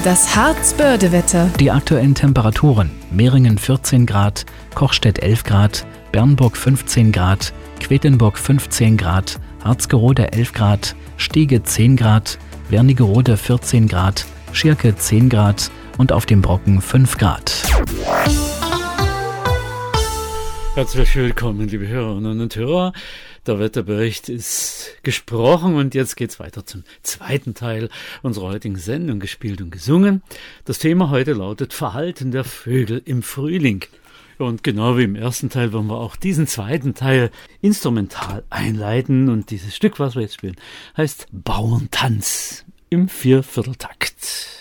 Das Harz-Börde-Wetter. Die aktuellen Temperaturen: Meringen 14 Grad, Kochstedt 11 Grad, Bernburg 15 Grad, Quedlinburg 15 Grad, Harzgerode 11 Grad, Stege 10 Grad, Wernigerode 14 Grad, Schirke 10 Grad und auf dem Brocken 5 Grad. Herzlich willkommen, liebe Hörerinnen und Hörer. Der Wetterbericht ist gesprochen und jetzt geht's weiter zum zweiten Teil unserer heutigen Sendung, gespielt und gesungen. Das Thema heute lautet Verhalten der Vögel im Frühling. Und genau wie im ersten Teil wollen wir auch diesen zweiten Teil instrumental einleiten. Und dieses Stück, was wir jetzt spielen, heißt Bauerntanz im Viervierteltakt.